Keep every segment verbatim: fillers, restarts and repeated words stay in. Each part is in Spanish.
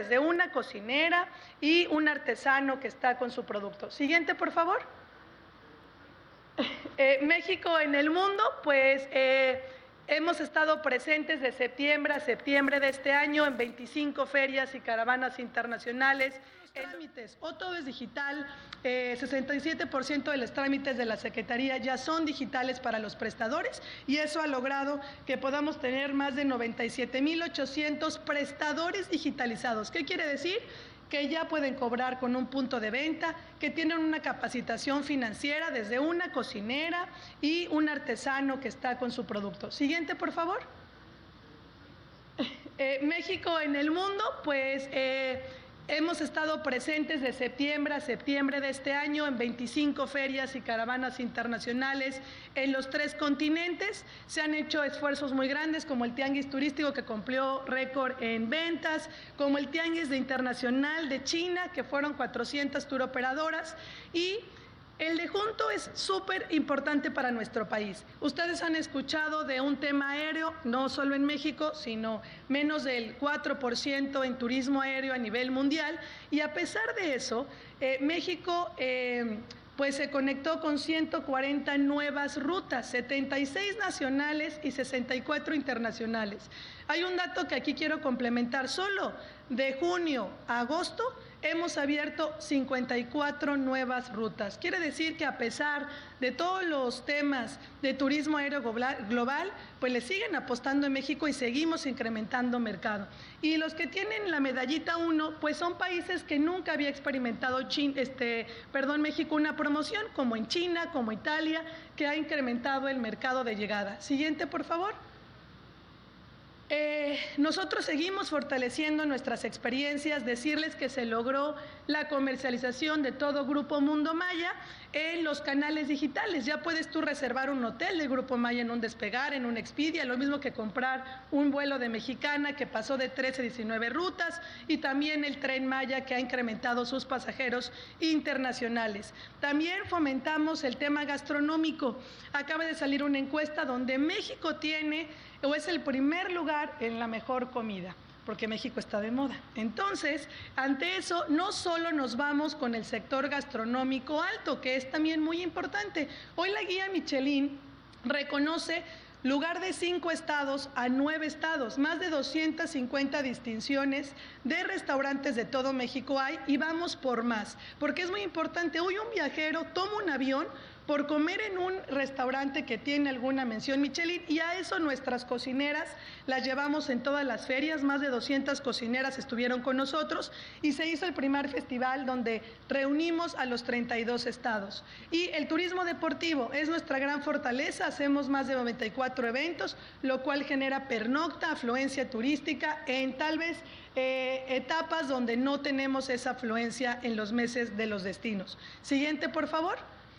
de una cocinera y un artesano que está con su producto. Siguiente, por favor. Eh, México en el mundo, pues eh, hemos estado presentes de septiembre a septiembre de este año en veinticinco ferias y caravanas internacionales. Trámites, o todo es digital, eh, sesenta y siete por ciento de los trámites de la Secretaría ya son digitales para los prestadores y eso ha logrado que podamos tener más de noventa y siete mil ochocientos prestadores digitalizados. ¿Qué quiere decir? Que ya pueden cobrar con un punto de venta, que tienen una capacitación financiera desde una cocinera y un artesano que está con su producto. Siguiente, por favor. Eh, México en el mundo, pues eh, hemos estado presentes de septiembre a septiembre de este año en veinticinco ferias y caravanas internacionales en los tres continentes. Se han hecho esfuerzos muy grandes como el Tianguis Turístico que cumplió récord en ventas, como el Tianguis de Internacional de China que fueron cuatrocientas turoperadoras y el de Junto es súper importante para nuestro país. Ustedes han escuchado de un tema aéreo, no solo en México, sino menos del cuatro por ciento en turismo aéreo a nivel mundial. Y a pesar de eso, eh, México eh, pues se conectó con ciento cuarenta nuevas rutas, setenta y seis nacionales y sesenta y cuatro internacionales. Hay un dato que aquí quiero complementar. Solo de junio a agosto hemos abierto cincuenta y cuatro nuevas rutas. Quiere decir que a pesar de todos los temas de turismo aéreo global, pues le siguen apostando en México y seguimos incrementando mercado. Y los que tienen la medallita uno, pues son países que nunca había experimentado China, este, perdón, México una promoción, como en China, como Italia, que ha incrementado el mercado de llegada. Siguiente, por favor. Eh, nosotros seguimos fortaleciendo nuestras experiencias, decirles que se logró la comercialización de todo Grupo Mundo Maya en los canales digitales. Ya puedes tú reservar un hotel de Grupo Maya en un Despegar, en un Expedia, lo mismo que comprar un vuelo de Mexicana que pasó de trece a diecinueve rutas y también el Tren Maya que ha incrementado sus pasajeros internacionales. También fomentamos el tema gastronómico. Acaba de salir una encuesta donde México tiene o es el primer lugar en la mejor comida, porque México está de moda. Entonces, ante eso, no solo nos vamos con el sector gastronómico alto, que es también muy importante. Hoy la guía Michelin reconoce lugar de cinco estados a nueve estados, más de doscientas cincuenta distinciones de restaurantes de todo México hay y vamos por más, porque es muy importante. Hoy un viajero toma un avión por comer en un restaurante que tiene alguna mención Michelin y a eso nuestras cocineras las llevamos en todas las ferias, más de doscientas cocineras estuvieron con nosotros y se hizo el primer festival donde reunimos a los treinta y dos estados. Y el turismo deportivo es nuestra gran fortaleza, hacemos más de noventa y cuatro eventos, lo cual genera pernocta, afluencia turística en tal vez eh, etapas donde no tenemos esa afluencia en los meses de los destinos. Siguiente, por favor.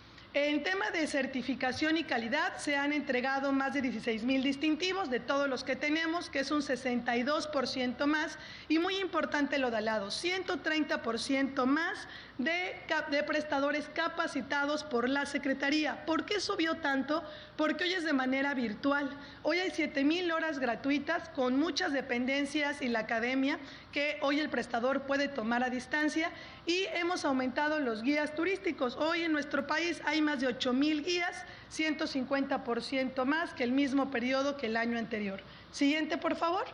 En tema de certificación y calidad se han entregado más de dieciséis mil distintivos de todos los que tenemos, que es un sesenta y dos por ciento más y muy importante lo de al lado, ciento treinta por ciento más de, de prestadores capacitados por la Secretaría. ¿Por qué subió tanto? Porque hoy es de manera virtual. Hoy hay siete mil horas gratuitas con muchas dependencias y la academia que hoy el prestador puede tomar a distancia y hemos aumentado los guías turísticos. Hoy en nuestro país hay más de ocho mil guías, ciento cincuenta por ciento más que el mismo periodo que el año anterior. Siguiente, por favor.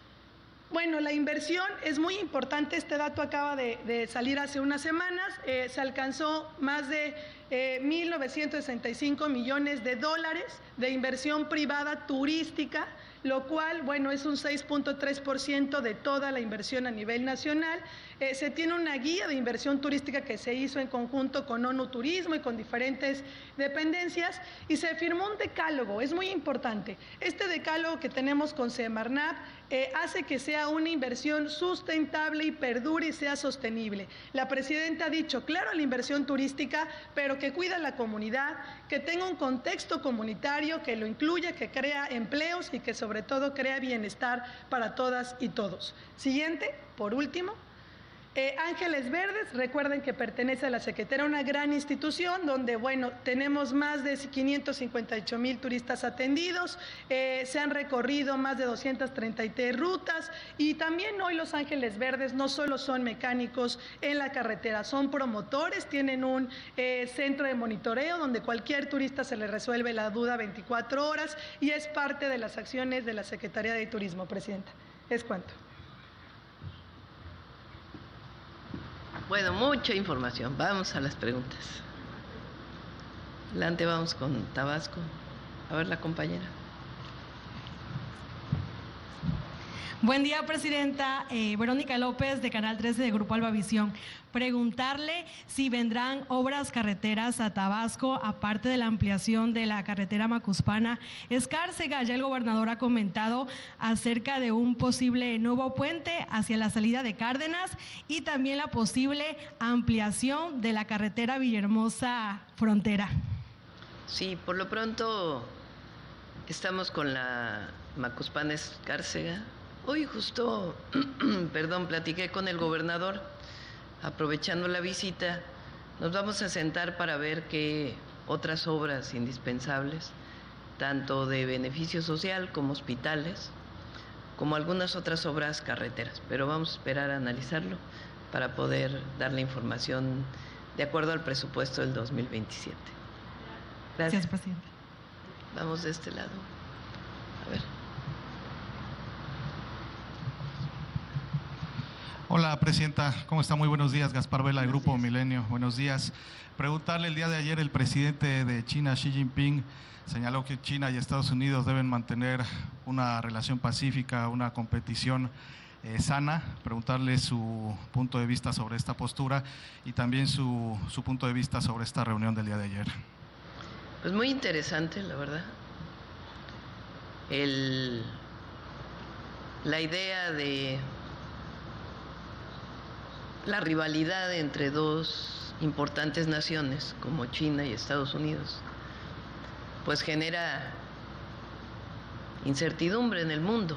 Bueno, la inversión es muy importante, este dato acaba de, de salir hace unas semanas, eh, se alcanzó más de eh, mil novecientos sesenta y cinco millones de dólares de inversión privada turística, lo cual, bueno, es un seis punto tres por ciento de toda la inversión a nivel nacional. Eh, se tiene una guía de inversión turística que se hizo en conjunto con ONU Turismo y con diferentes dependencias y se firmó un decálogo, es muy importante. Este decálogo que tenemos con Semarnat eh, hace que sea una inversión sustentable y perdure y sea sostenible. La presidenta ha dicho, claro, la inversión turística, pero que cuida a la comunidad, que tenga un contexto comunitario, que lo incluya, que crea empleos y que sobre todo crea bienestar para todas y todos. Siguiente, por último. Eh, Ángeles Verdes, recuerden que pertenece a la Secretaría, una gran institución donde, bueno, tenemos más de quinientos cincuenta y ocho mil turistas atendidos, eh, se han recorrido más de doscientas treinta y tres rutas y también hoy los Ángeles Verdes no solo son mecánicos en la carretera, son promotores, tienen un eh, centro de monitoreo donde cualquier turista se le resuelve la duda veinticuatro horas y es parte de las acciones de la Secretaría de Turismo, Presidenta. Es cuanto. Bueno, mucha información. Vamos a las preguntas. Adelante, vamos con Tabasco. A ver, la compañera. Buen día, Presidenta. Eh, Verónica López, de Canal trece de Grupo Albavisión. Preguntarle si vendrán obras carreteras a Tabasco, aparte de la ampliación de la carretera Macuspana-Escárcega. Ya el gobernador ha comentado acerca de un posible nuevo puente hacia la salida de Cárdenas y también la posible ampliación de la carretera Villahermosa-Frontera. Sí, por lo pronto estamos con la Macuspana-Escárcega. Hoy justo, perdón, platiqué con el gobernador, aprovechando la visita, nos vamos a sentar para ver qué otras obras indispensables, tanto de beneficio social como hospitales, como algunas otras obras carreteras, pero vamos a esperar a analizarlo para poder dar la información de acuerdo al presupuesto del dos mil veintisiete. Gracias, Gracias, presidente. Vamos de este lado. A ver. Hola, Presidenta. ¿Cómo está? Muy buenos días. Gaspar Vela, del Grupo Milenio. Buenos días. Preguntarle, el día de ayer el presidente de China, Xi Jinping, señaló que China y Estados Unidos deben mantener una relación pacífica, una competición eh, sana. Preguntarle su punto de vista sobre esta postura y también su, su punto de vista sobre esta reunión del día de ayer. Pues muy interesante, la verdad. El, la idea de la rivalidad entre dos importantes naciones como China y Estados Unidos, pues genera incertidumbre en el mundo.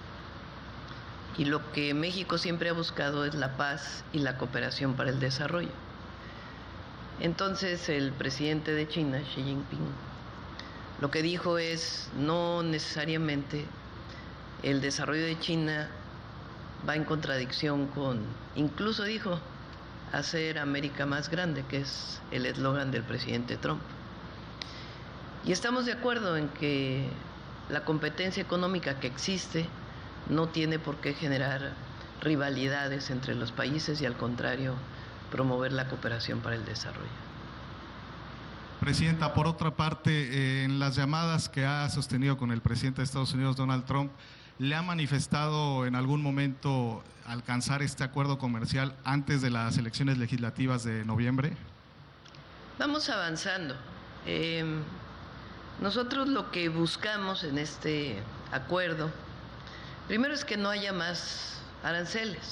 Y lo que México siempre ha buscado es la paz y la cooperación para el desarrollo. Entonces el presidente de China, Xi Jinping, lo que dijo es no necesariamente el desarrollo de China va en contradicción con, incluso dijo, hacer América más grande, que es el eslogan del presidente Trump. Y estamos de acuerdo en que la competencia económica que existe no tiene por qué generar rivalidades entre los países y, al contrario, promover la cooperación para el desarrollo. Presidenta, por otra parte, eh, en las llamadas que ha sostenido con el presidente de Estados Unidos, Donald Trump, ¿le ha manifestado en algún momento alcanzar este acuerdo comercial antes de las elecciones legislativas de noviembre? Vamos avanzando. Eh, nosotros lo que buscamos en este acuerdo, primero es que no haya más aranceles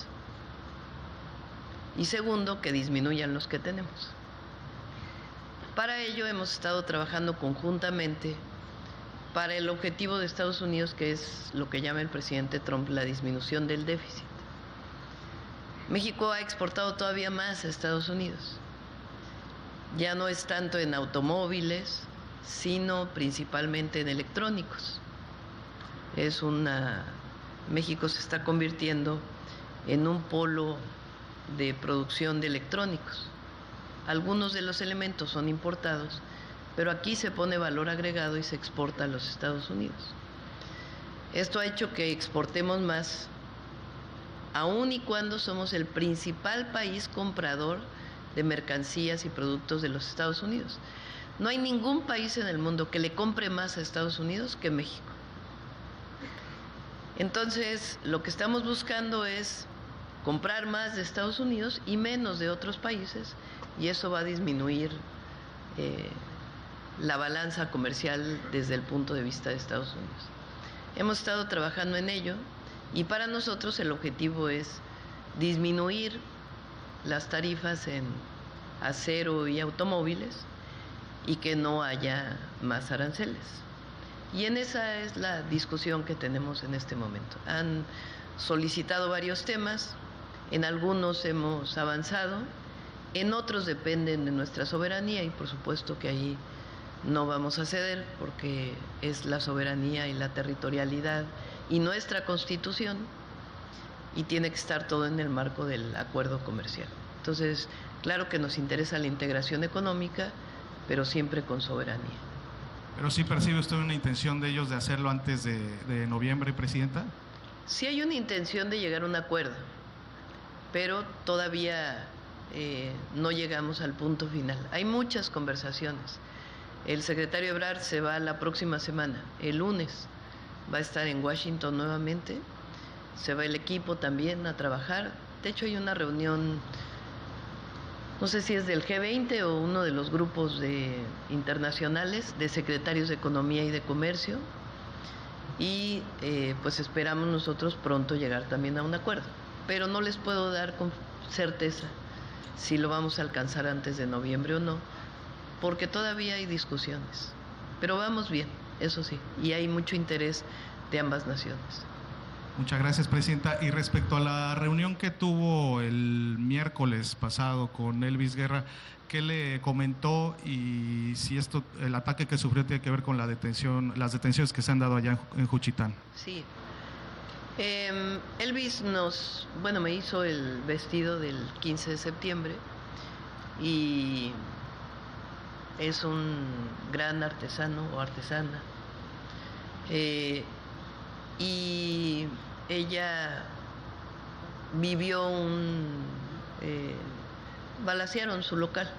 y segundo, que disminuyan los que tenemos. Para ello hemos estado trabajando conjuntamente para el objetivo de Estados Unidos, que es lo que llama el presidente Trump la disminución del déficit. México ha exportado todavía más a Estados Unidos. Ya no es tanto en automóviles, sino principalmente en electrónicos. Es una, México se está convirtiendo en un polo de producción de electrónicos. Algunos de los elementos son importados, pero aquí se pone valor agregado y se exporta a los Estados Unidos. Esto ha hecho que exportemos más, aun y cuando somos el principal país comprador de mercancías y productos de los Estados Unidos. No hay ningún país en el mundo que le compre más a Estados Unidos que México. Entonces, lo que estamos buscando es comprar más de Estados Unidos y menos de otros países, y eso va a disminuir eh, la balanza comercial desde el punto de vista de Estados Unidos. Hemos estado trabajando en ello y para nosotros el objetivo es disminuir las tarifas en acero y automóviles y que no haya más aranceles. Y en esa es la discusión que tenemos en este momento. Han solicitado varios temas, En algunos hemos avanzado, en otros dependen de nuestra soberanía y por supuesto que ahí no vamos a ceder porque es la soberanía y la territorialidad y nuestra Constitución y tiene que estar todo en el marco del acuerdo comercial. Entonces, claro que nos interesa la integración económica, pero siempre con soberanía. ¿Pero sí percibe usted una intención de ellos de hacerlo antes de, de noviembre, Presidenta? Sí hay una intención de llegar a un acuerdo, pero todavía eh, no llegamos al punto final. Hay muchas conversaciones. El secretario Ebrard se va la próxima semana, el lunes, va a estar en Washington nuevamente, se va el equipo también a trabajar. De hecho hay una reunión, no sé si es del G veinte o uno de los grupos de, internacionales de secretarios de Economía y de Comercio, y eh, pues esperamos nosotros pronto llegar también a un acuerdo, pero no les puedo dar con certeza si lo vamos a alcanzar antes de noviembre o no, porque todavía hay discusiones, pero vamos bien, eso sí, y hay mucho interés de ambas naciones. Muchas gracias, Presidenta. Y respecto a la reunión que tuvo el miércoles pasado con Elvis Guerra, ¿qué le comentó y si esto, el ataque que sufrió tiene que ver con la detención, las detenciones que se han dado allá en Juchitán? Sí. Eh, Elvis nos, bueno, me hizo el vestido del quince de septiembre y es un gran artesano o artesana. Eh, y ella vivió un... Eh, balacearon su local.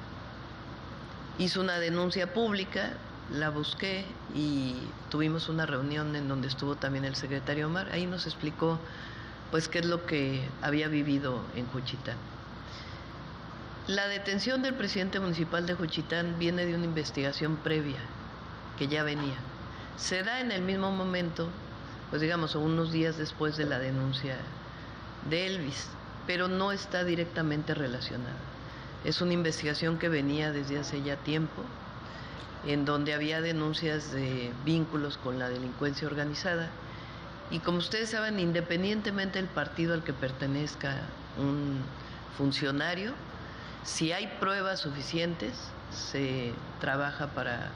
Hizo una denuncia pública, la busqué y tuvimos una reunión en donde estuvo también el secretario Omar. Ahí nos explicó pues qué es lo que había vivido en Juchitán. La detención del presidente municipal de Juchitán viene de una investigación previa que ya venía. Se da en el mismo momento, pues digamos, unos días después de la denuncia de Elvis, pero no está directamente relacionada. Es una investigación que venía desde hace ya tiempo, en donde había denuncias de vínculos con la delincuencia organizada. Y como ustedes saben, independientemente del partido al que pertenezca un funcionario, si hay pruebas suficientes, se trabaja para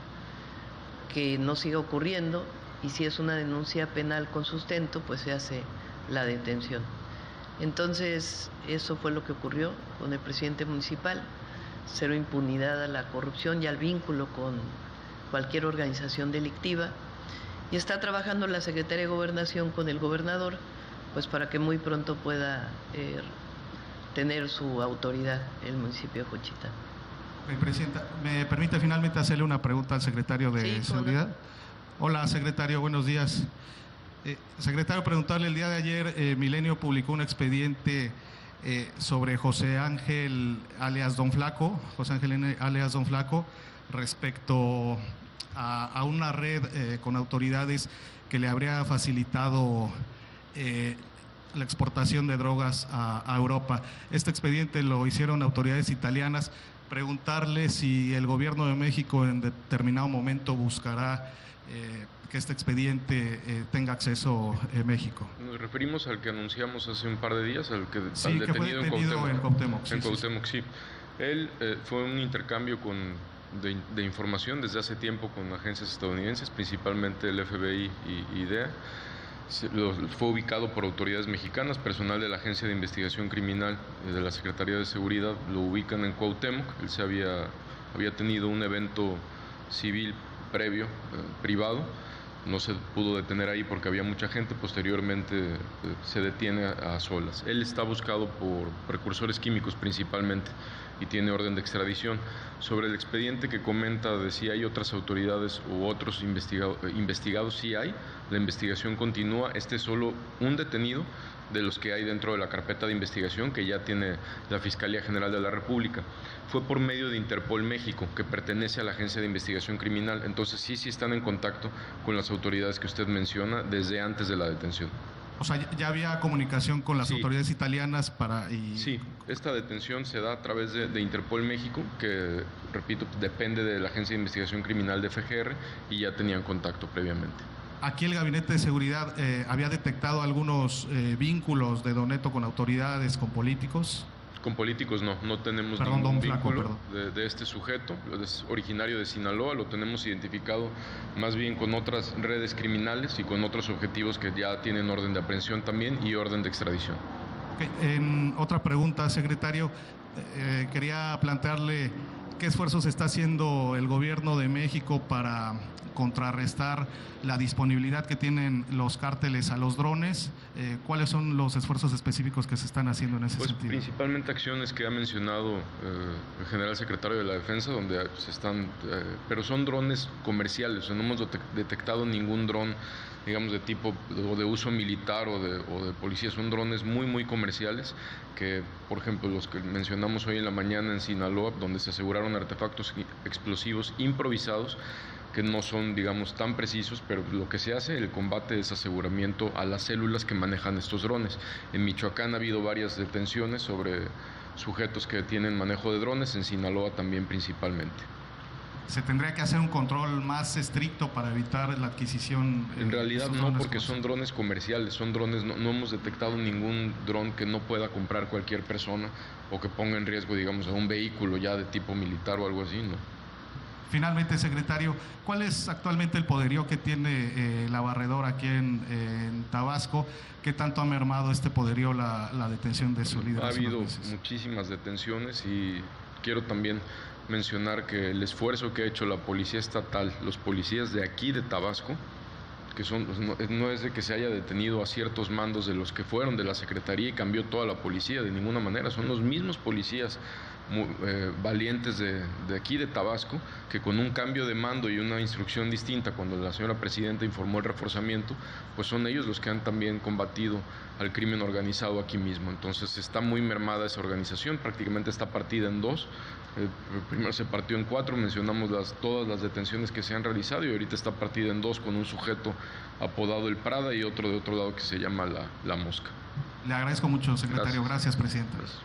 que no siga ocurriendo, y si es una denuncia penal con sustento, pues se hace la detención. Entonces, eso fue lo que ocurrió con el presidente municipal, cero impunidad a la corrupción y al vínculo con cualquier organización delictiva, y está trabajando la Secretaría de Gobernación con el gobernador, pues para que muy pronto pueda eh, tener su autoridad el municipio de Juchitán. Presidenta, ¿me permite finalmente hacerle una pregunta al secretario de Sí, Seguridad? Hola, secretario, buenos días. Eh, secretario, preguntarle, el día de ayer eh, Milenio publicó un expediente eh, sobre José Ángel alias Don Flaco, José Ángel alias Don Flaco, respecto a, a una red eh, con autoridades que le habría facilitado eh, la exportación de drogas a, a Europa. Este expediente lo hicieron autoridades italianas. Preguntarle si el gobierno de México en determinado momento buscará eh, que este expediente eh, tenga acceso en México. Nos referimos al que anunciamos hace un par de días, al que sí, al que detenido, fue detenido en Cuauhtémoc. En Cuauhtémoc, sí, en sí, Cuauhtémoc, sí. sí. Él eh, fue un intercambio con, de, de información desde hace tiempo con agencias estadounidenses, principalmente el F B I y I D E A. Fue ubicado por autoridades mexicanas, personal de la Agencia de Investigación Criminal de la Secretaría de Seguridad lo ubican en Cuauhtémoc. Él se había, había tenido un evento civil previo, eh, privado, no se pudo detener ahí porque había mucha gente, posteriormente eh, se detiene a, a solas. Él está buscado por precursores químicos principalmente y tiene orden de extradición. Sobre el expediente que comenta de si hay otras autoridades u otros investigado, investigados, sí hay, la investigación continúa. Este es solo un detenido de los que hay dentro de la carpeta de investigación que ya tiene la Fiscalía General de la República. Fue por medio de Interpol México, que pertenece a la Agencia de Investigación Criminal, entonces sí, sí están en contacto con las autoridades que usted menciona desde antes de la detención. O sea, ya había comunicación con las sí. autoridades italianas para... Y... Sí, esta detención se da a través de, de Interpol México, que, repito, depende de la Agencia de Investigación Criminal de F G R, y ya tenían contacto previamente. aquí el Gabinete de Seguridad eh, había detectado algunos eh, vínculos de Don Neto con autoridades, con políticos. Con políticos no, no tenemos perdón, ningún Flaco, vínculo de, de este sujeto, es originario de Sinaloa, lo tenemos identificado más bien con otras redes criminales y con otros objetivos que ya tienen orden de aprehensión también y orden de extradición. Okay. En otra pregunta, secretario, eh, quería plantearle qué esfuerzos está haciendo el gobierno de México para contrarrestar la disponibilidad que tienen los cárteles a los drones. Eh, ¿Cuáles son los esfuerzos específicos que se están haciendo en ese pues sentido? Principalmente acciones que ha mencionado eh, el general secretario de la Defensa, donde se están, eh, pero son drones comerciales, o sea, no hemos detectado ningún dron, digamos, de tipo o de uso militar o de, o de policía. Son drones muy, muy comerciales que, por ejemplo, los que mencionamos hoy en la mañana en Sinaloa, donde se aseguraron artefactos explosivos improvisados, que no son, digamos, tan precisos, pero lo que se hace, el combate es aseguramiento a las células que manejan estos drones. En Michoacán ha habido varias detenciones sobre sujetos que tienen manejo de drones, en Sinaloa también principalmente. ¿Se tendría que hacer un control más estricto para evitar la adquisición? En realidad no, porque son drones comerciales, son drones, no, no hemos detectado ningún dron que no pueda comprar cualquier persona o que ponga en riesgo, digamos, a un vehículo ya de tipo militar o algo así, ¿no? Finalmente, secretario, ¿cuál es actualmente el poderío que tiene eh, la barredora aquí en, en Tabasco? ¿Qué tanto ha mermado este poderío la, la detención de su líder? Ha habido muchísimas detenciones y quiero también mencionar que el esfuerzo que ha hecho la Policía Estatal, los policías de aquí de Tabasco, que son, no, no es de que se haya detenido a ciertos mandos de los que fueron de la Secretaría y cambió toda la policía, de ninguna manera, son los mismos policías muy, eh, valientes de, de aquí de Tabasco, que con un cambio de mando y una instrucción distinta cuando la señora Presidenta informó el reforzamiento, pues son ellos los que han también combatido al crimen organizado aquí mismo. Entonces está muy mermada esa organización, prácticamente está partida en dos. Eh, primero se partió en cuatro, mencionamos las, todas las detenciones que se han realizado, y ahorita está partida en dos con un sujeto apodado El Prada y otro de otro lado que se llama La, la Mosca. Le agradezco mucho, secretario. Gracias, Gracias presidente. Gracias.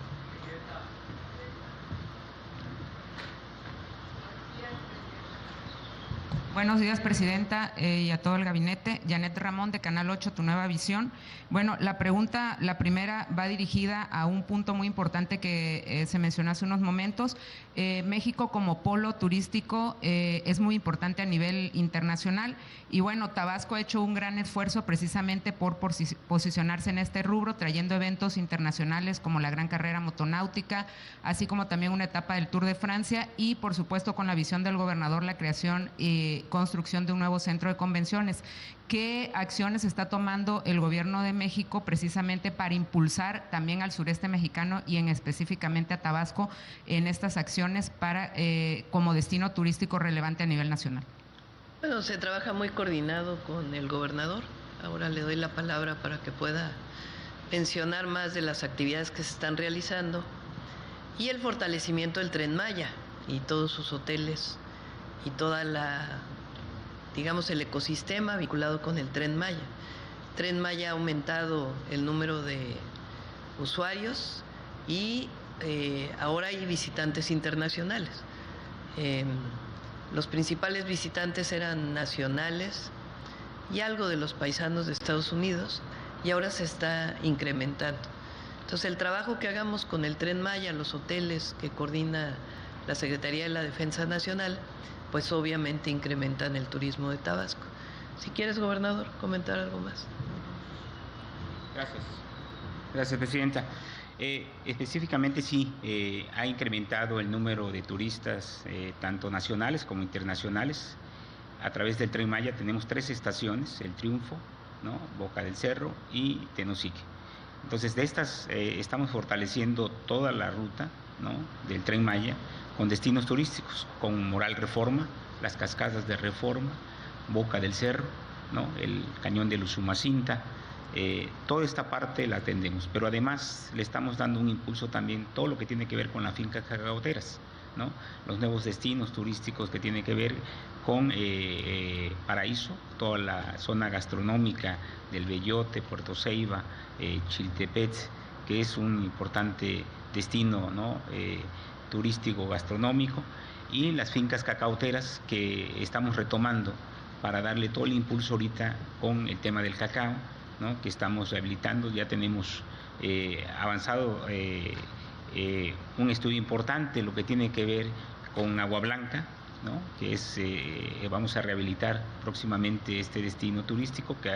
Buenos días, Presidenta, eh, y a todo el gabinete. Janet Ramón, de Canal ocho, Tu Nueva Visión. Bueno, la pregunta, la primera, va dirigida a un punto muy importante que eh, se mencionó hace unos momentos. Eh, México como polo turístico eh, es muy importante a nivel internacional y bueno, Tabasco ha hecho un gran esfuerzo precisamente por posicionarse en este rubro, trayendo eventos internacionales como la Gran Carrera Motonáutica, así como también una etapa del Tour de Francia y por supuesto con la visión del gobernador la creación y construcción de un nuevo centro de convenciones. ¿Qué acciones está tomando el gobierno de México precisamente para impulsar también al sureste mexicano y en específicamente a Tabasco en estas acciones para eh, como destino turístico relevante a nivel nacional? Bueno, se trabaja muy coordinado con el gobernador. Ahora le doy la palabra para que pueda mencionar más de las actividades que se están realizando y el fortalecimiento del Tren Maya y todos sus hoteles y toda la, digamos, el ecosistema vinculado con el Tren Maya. El Tren Maya ha aumentado el número de usuarios y eh, ahora hay visitantes internacionales. Eh, los principales visitantes eran nacionales y algo de los paisanos de Estados Unidos, y ahora se está incrementando. Entonces, el trabajo que hagamos con el Tren Maya, los hoteles que coordina la Secretaría de la Defensa Nacional, pues obviamente incrementan el turismo de Tabasco. Si quieres, gobernador, comentar algo más. Gracias. Gracias, Presidenta. Eh, específicamente sí, eh, ha incrementado el número de turistas, eh, tanto nacionales como internacionales. A través del Tren Maya tenemos tres estaciones, El Triunfo, ¿no?, Boca del Cerro y Tenosique. Entonces, de estas eh, estamos fortaleciendo toda la ruta, ¿no?, del Tren Maya con destinos turísticos, con Moral Reforma, las cascadas de Reforma, Boca del Cerro, ¿no?, el cañón de Usumacinta. Eh, toda esta parte la atendemos, pero además le estamos dando un impulso también todo lo que tiene que ver con las fincas cacauteras, ¿no?, los nuevos destinos turísticos que tienen que ver con eh, eh, Paraíso, toda la zona gastronómica del Bellote, Puerto Ceiba, eh, Chiltepec, que es un importante destino, ¿no?, eh, turístico gastronómico, y las fincas cacauteras que estamos retomando para darle todo el impulso ahorita con el tema del cacao, ¿no?, que estamos rehabilitando. Ya tenemos eh, avanzado eh, eh, un estudio importante, lo que tiene que ver con Agua Blanca, ¿no?, que es, eh, vamos a rehabilitar próximamente este destino turístico, que,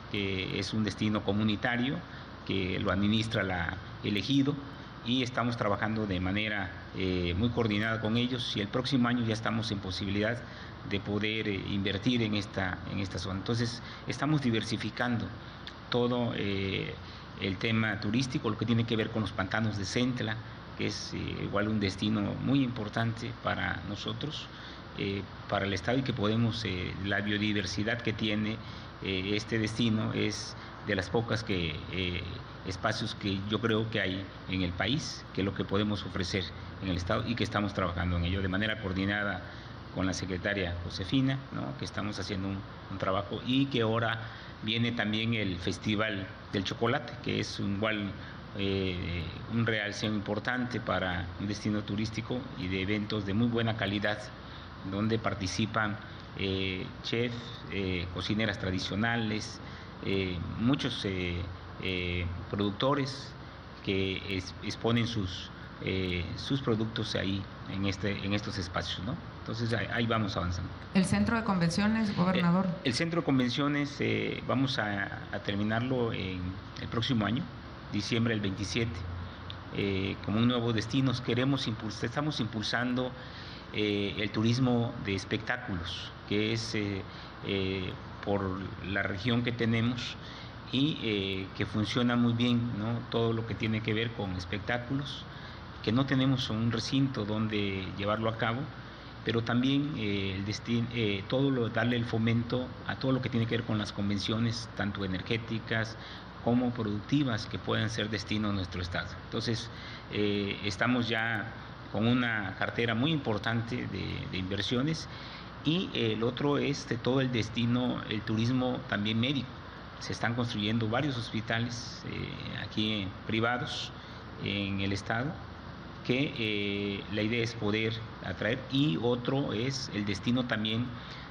que es un destino comunitario, que lo administra la, el ejido, y estamos trabajando de manera eh, muy coordinada con ellos, y el próximo año ya estamos en posibilidad de poder eh, invertir en esta, en esta zona. Entonces, estamos diversificando todo eh, el tema turístico, lo que tiene que ver con los pantanos de Centla, que es eh, igual un destino muy importante para nosotros, eh, para el Estado, y que podemos, eh, la biodiversidad que tiene eh, este destino es de las pocas que, eh, espacios que yo creo que hay en el país, que es lo que podemos ofrecer en el Estado, y que estamos trabajando en ello de manera coordinada con la secretaria Josefina, ¿no?, que estamos haciendo un, un trabajo, y que ahora viene también el Festival del Chocolate, que es un, igual eh, un realce importante para un destino turístico y de eventos de muy buena calidad, donde participan eh, chefs, eh, cocineras tradicionales, eh, muchos eh, eh, productores que es, exponen sus, eh, sus productos ahí en, este, en estos espacios, ¿no? Entonces ahí, ahí vamos avanzando. ¿El centro de convenciones, gobernador? Eh, el centro de convenciones eh, vamos a, a terminarlo en el próximo año, diciembre del veintisiete, eh, como un nuevo destino. Queremos impulsar, estamos impulsando eh, el turismo de espectáculos, que es eh, eh, por la región que tenemos, y eh, que funciona muy bien, ¿no?, todo lo que tiene que ver con espectáculos, que no tenemos un recinto donde llevarlo a cabo, pero también eh, el destino, eh, todo lo, darle el fomento a todo lo que tiene que ver con las convenciones, tanto energéticas como productivas, que puedan ser destino de nuestro Estado. Entonces, eh, estamos ya con una cartera muy importante de, de inversiones, y eh, el otro es de todo el destino, el turismo también médico. Se están construyendo varios hospitales eh, aquí eh, privados en el Estado, que eh, la idea es poder atraer, y otro es el destino también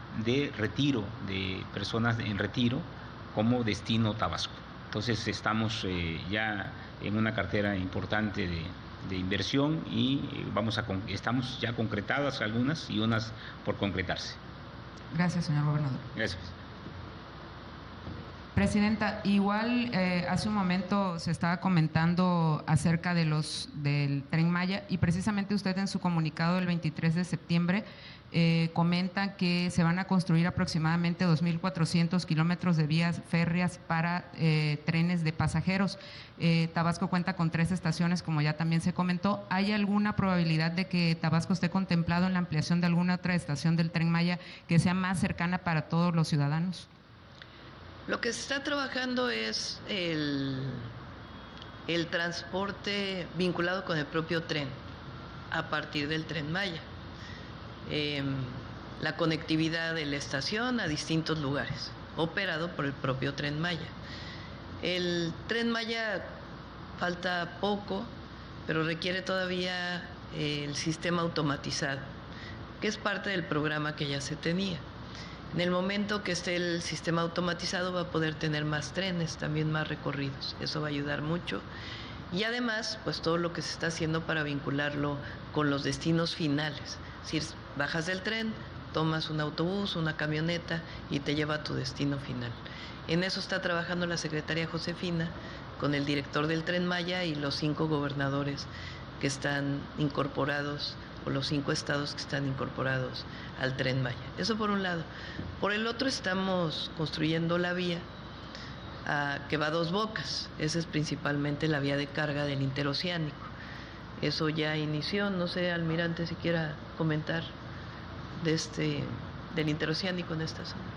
de retiro, de personas en retiro, como destino Tabasco. Entonces estamos eh, ya en una cartera importante de, de inversión, y vamos a, estamos ya concretadas algunas y unas por concretarse. Gracias, señor gobernador. Gracias. Presidenta, igual eh, hace un momento se estaba comentando acerca de los del Tren Maya, y precisamente usted en su comunicado del veintitrés de septiembre eh, comenta que se van a construir aproximadamente dos mil cuatrocientos kilómetros de vías férreas para eh, trenes de pasajeros. Eh, Tabasco cuenta con tres estaciones, como ya también se comentó. ¿Hay alguna probabilidad de que Tabasco esté contemplado en la ampliación de alguna otra estación del Tren Maya que sea más cercana para todos los ciudadanos? Lo que se está trabajando es el, el transporte vinculado con el propio tren, a partir del Tren Maya. Eh, la conectividad de la estación a distintos lugares, operado por el propio Tren Maya. El Tren Maya falta poco, pero requiere todavía eh, el sistema automatizado, que es parte del programa que ya se tenía. En el momento que esté el sistema automatizado va a poder tener más trenes, también más recorridos. Eso va a ayudar mucho. Y además, pues todo lo que se está haciendo para vincularlo con los destinos finales. Es decir, bajas del tren, tomas un autobús, una camioneta y te lleva a tu destino final. En eso está trabajando la secretaria Josefina con el director del Tren Maya y los cinco gobernadores que están incorporados, o los cinco estados que están incorporados al Tren Maya. Eso por un lado. Por el otro estamos construyendo la vía uh, que va a Dos Bocas. Esa es principalmente la vía de carga del interoceánico. Eso ya inició. No sé, almirante, si quiera comentar de este, del interoceánico en esta zona.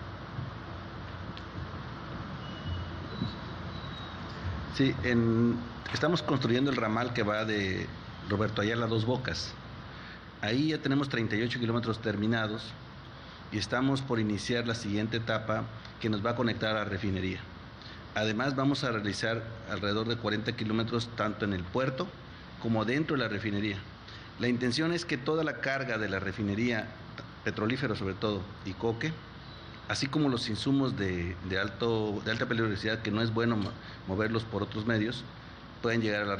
Sí, en, estamos construyendo el ramal que va de Roberto Ayala a Dos Bocas. Ahí ya tenemos treinta y ocho kilómetros terminados y estamos por iniciar la siguiente etapa, que nos va a conectar a la refinería. Además, vamos a realizar alrededor de cuarenta kilómetros tanto en el puerto como dentro de la refinería. La intención es que toda la carga de la refinería, petrolífero sobre todo, y coque, así como los insumos de, de, alto, de alta peligrosidad, que no es bueno moverlos por otros medios, pueden llegar a la